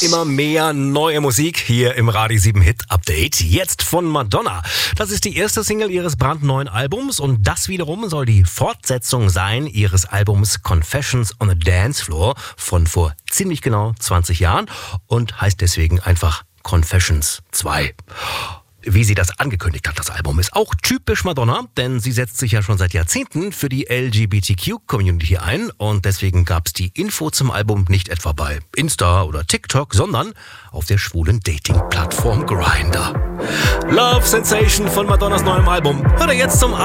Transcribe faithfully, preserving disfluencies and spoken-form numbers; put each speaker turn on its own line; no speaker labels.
Immer mehr neue Musik hier im Radio sieben Hit Update. Jetzt von Madonna. Das ist die erste Single ihres brandneuen Albums und das wiederum soll die Fortsetzung sein ihres Albums Confessions on a Dance Floor von vor ziemlich genau zwanzig Jahren und heißt deswegen einfach Confessions zwei. Wie sie das angekündigt hat, das Album ist auch typisch Madonna, denn sie setzt sich ja schon seit Jahrzehnten für die L G B T Q-Community ein und deswegen gab es die Info zum Album nicht etwa bei Insta oder TikTok, sondern auf der schwulen Dating-Plattform Grindr. Love Sensation von Madonnas neuem Album. Hört ihr jetzt zum